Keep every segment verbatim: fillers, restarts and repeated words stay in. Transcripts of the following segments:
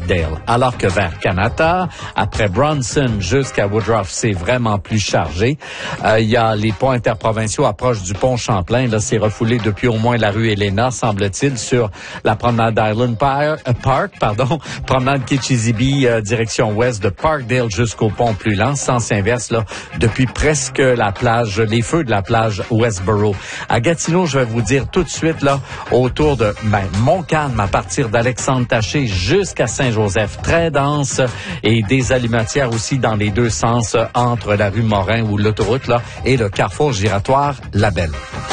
Parkdale. Alors que vers Kanata, après Bronson jusqu'à Woodruff, c'est vraiment plus chargé. Euh, il y a les ponts interprovinciaux approche du pont Champlain. Là, c'est refoulé depuis au moins la rue Elena, semble-t-il, sur la promenade Island Park, euh, Park pardon, promenade Kitchissippi, euh, direction ouest de Parkdale jusqu'au pont plus lent, sens inverse, là, depuis presque la plage, les feux de la plage Westboro. À Gatineau, je vais vous dire tout de suite, là, autour de ben, Montcalm, à partir d'Alexandre Taché jusqu'à Saint-Joseph, très dense, et des alimentières aussi dans les deux sens, entre la rue Morin ou l'autoroute, là, et le carrefour giratoire La Belle.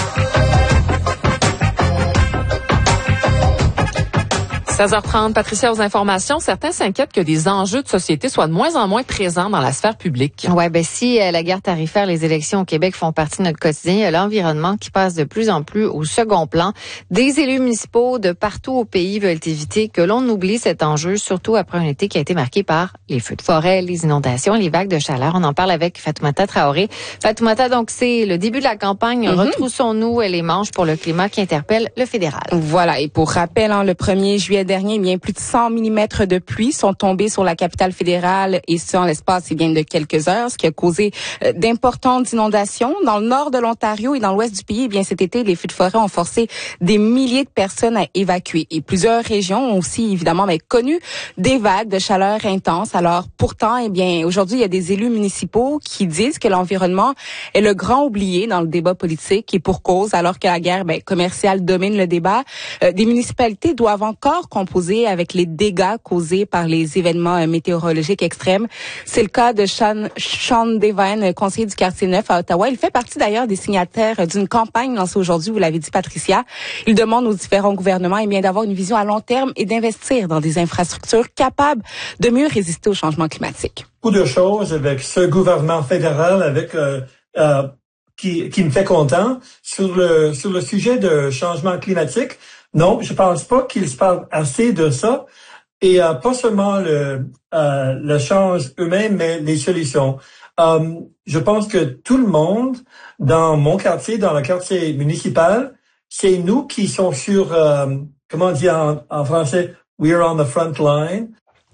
seize heures trente, Patricia, aux informations. Certains s'inquiètent que des enjeux de société soient de moins en moins présents dans la sphère publique. Ouais, ben si euh, la guerre tarifaire, les élections au Québec font partie de notre quotidien, il y a l'environnement qui passe de plus en plus au second plan. Des élus municipaux de partout au pays veulent éviter que l'on oublie cet enjeu, surtout après un été qui a été marqué par les feux de forêt, les inondations, les vagues de chaleur. On en parle avec Fatoumata Traoré. Fatoumata, donc c'est le début de la campagne. Mm-hmm. Retroussons-nous les manches pour le climat qui interpelle le fédéral. Voilà, et pour rappel, hein, le premier juillet dernier, bien plus de cent millimètres de pluie sont tombés sur la capitale fédérale et ce en l'espace eh bien de quelques heures, ce qui a causé euh, d'importantes inondations dans le nord de l'Ontario et dans l'ouest du pays. Eh bien cet été, les feux de forêt ont forcé des milliers de personnes à évacuer et plusieurs régions ont aussi évidemment bien, connu des vagues de chaleur intenses. Alors pourtant, eh bien aujourd'hui, il y a des élus municipaux qui disent que l'environnement est le grand oublié dans le débat politique et pour cause, alors que la guerre ben, commerciale domine le débat, euh, des municipalités doivent encore composer avec les dégâts causés par les événements météorologiques extrêmes. C'est le cas de Sean, Sean Devine, conseiller du quartier neuf à Ottawa. Il fait partie d'ailleurs des signataires d'une campagne lancée aujourd'hui, vous l'avez dit Patricia. Il demande aux différents gouvernements eh bien, d'avoir une vision à long terme et d'investir dans des infrastructures capables de mieux résister au changement climatique. Beaucoup de choses avec ce gouvernement fédéral avec euh, euh, qui, qui me fait content sur le sur le sujet de changement climatique. Non, je pense pas qu'il se parle assez de ça. Et euh, pas seulement le, euh, le change humain, mais les solutions. Euh, je pense que tout le monde, dans mon quartier, dans le quartier municipal, c'est nous qui sommes sur, euh, comment dire en, en français, we are on the front line.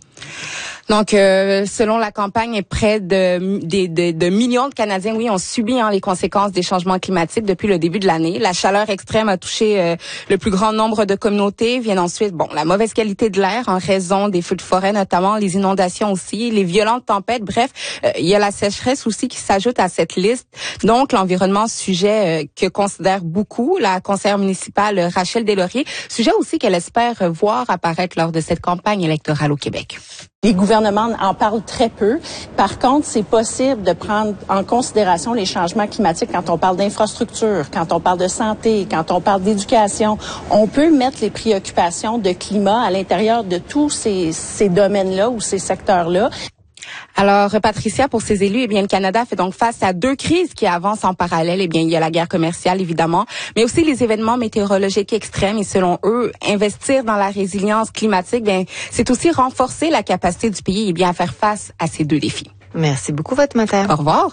Donc, euh, selon la campagne, près de, de, de, de millions de Canadiens, oui, ont subi hein, les conséquences des changements climatiques depuis le début de l'année. La chaleur extrême a touché euh, le plus grand nombre de communautés. Viennent ensuite, bon, la mauvaise qualité de l'air en raison des feux de forêt, notamment les inondations aussi, les violentes tempêtes. Bref, euh, il y a la sécheresse aussi qui s'ajoute à cette liste. Donc, l'environnement, sujet euh, que considère beaucoup la conseillère municipale Rachel Deslauriers, sujet aussi qu'elle espère voir apparaître lors de cette campagne électorale au Québec. Les gouvernements en parlent très peu. Par contre, c'est possible de prendre en considération les changements climatiques quand on parle d'infrastructure, quand on parle de santé, quand on parle d'éducation. On peut mettre les préoccupations de climat à l'intérieur de tous ces, ces domaines-là ou ces secteurs-là. Alors, Patricia, pour ces élus, eh bien, le Canada fait donc face à deux crises qui avancent en parallèle. Eh bien, il y a la guerre commerciale, évidemment, mais aussi les événements météorologiques extrêmes. Et selon eux, investir dans la résilience climatique, bien, c'est aussi renforcer la capacité du pays, eh bien, à faire face à ces deux défis. Merci beaucoup, Fatoumata. Au revoir.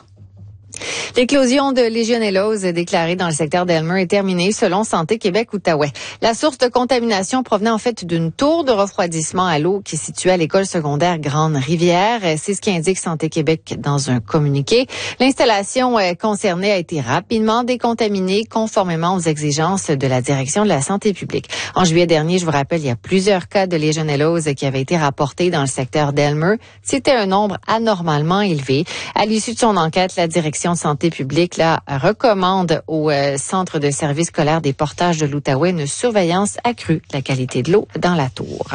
L'éclosion de légionellose déclarée dans le secteur d'Aylmer est terminée selon Santé Québec-Outaouais. La source de contamination provenait en fait d'une tour de refroidissement à l'eau qui est située à l'école secondaire Grande-Rivière. C'est ce qu'indique Santé Québec dans un communiqué. L'installation concernée a été rapidement décontaminée conformément aux exigences de la Direction de la santé publique. En juillet dernier, je vous rappelle, il y a plusieurs cas de légionellose qui avaient été rapportés dans le secteur d'Aylmer. C'était un nombre anormalement élevé. À l'issue de son enquête, la Direction de santé publique là, recommande au euh, Centre de services scolaires des portages de l'Outaouais une surveillance accrue de la qualité de l'eau dans la tour.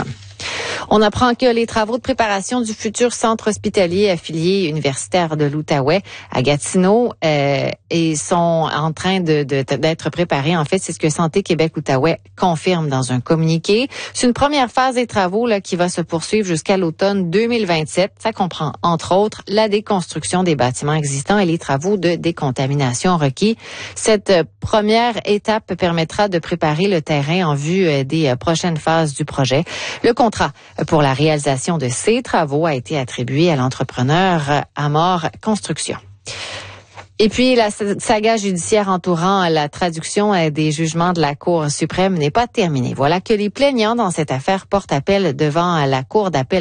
On apprend que les travaux de préparation du futur centre hospitalier affilié universitaire de l'Outaouais à Gatineau euh, et sont en train de, de, d'être préparés. En fait, c'est ce que Santé Québec-Outaouais confirme dans un communiqué. C'est une première phase des travaux là, qui va se poursuivre jusqu'à l'automne deux mille vingt-sept. Ça comprend, entre autres, la déconstruction des bâtiments existants et les travaux de décontamination requis. Cette première étape permettra de préparer le terrain en vue des prochaines phases du projet. Le contrat pour la réalisation de ces travaux a été attribué à l'entrepreneur Amor Construction. Et puis, la saga judiciaire entourant la traduction des jugements de la Cour suprême n'est pas terminée. Voilà que les plaignants dans cette affaire portent appel devant la Cour d'appel